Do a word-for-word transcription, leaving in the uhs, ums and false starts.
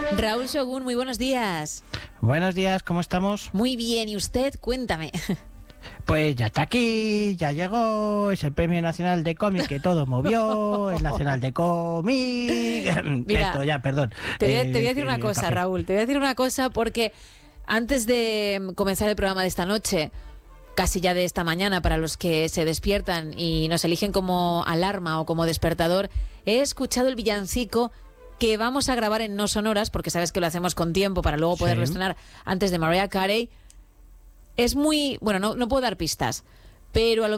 Raúl Shogun, muy buenos días. Buenos días, ¿cómo estamos? Muy bien, ¿y usted? Cuéntame. Pues ya está aquí, ya llegó, es el Premio Nacional de Cómic que todo movió, el Nacional de Cómic... Mira, Esto ya, perdón. Te voy a, te voy a Eh, decir una eh, cosa, café. Raúl, te voy a decir una cosa porque antes de comenzar el programa de esta noche, casi ya de esta mañana, para los que se despiertan y nos eligen como alarma o como despertador, he escuchado el villancico que vamos a grabar en No Sonoras, porque sabes que lo hacemos con tiempo para luego poderlo Sí. estrenar antes de Mariah Carey. Es muy... Bueno, no, no puedo dar pistas, pero a lo